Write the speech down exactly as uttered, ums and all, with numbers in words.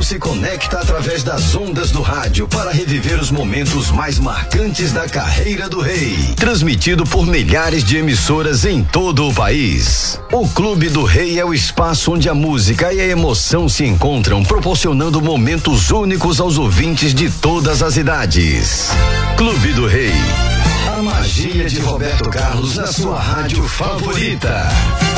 se conecta através das ondas do rádio para reviver os momentos mais marcantes da carreira do Rei. Transmitido por milhares de emissoras em todo o país. O Clube do Rei é o espaço onde a música e a emoção se encontram, proporcionando momentos únicos aos ouvintes de todas as idades. Clube do Rei. A magia de Roberto Carlos na sua rádio favorita.